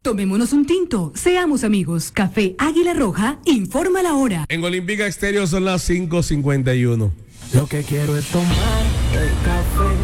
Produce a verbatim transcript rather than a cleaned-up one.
Tomémonos un tinto, seamos amigos. Café Águila Roja, informa la hora. En Olímpica Exterior son las cinco cincuenta y uno. Lo que quiero es tomar el café